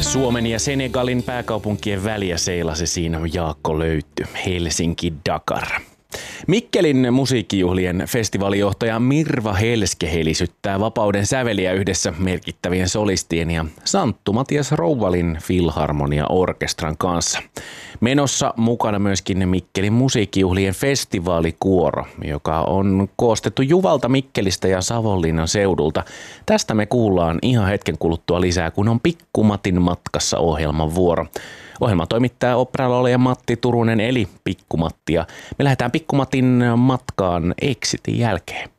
Suomen ja Senegalin pääkaupunkien väliä seilasi siinä Jaakko Löytty, Helsinki-Dakar. Mikkelin musiikkijuhlien festivaalijohtaja Mirva Helske helisyttää Vapauden säveliä yhdessä merkittävien solistien ja Santtu Matias Rouvalin Filharmonia-orkestran kanssa. Menossa mukana myöskin Mikkelin musiikkijuhlien festivaalikuoro, joka on koostettu Juvalta, Mikkelistä ja Savonlinnan seudulta. Tästä me kuullaan ihan hetken kuluttua lisää, kun on Pikku Matin matkassa -ohjelman vuoro. Ohjelma toimittaa oopperalaulaja Matti Turunen eli Pikku Matti, ja me lähdetään Pikku Matin matkaan Exitin jälkeen.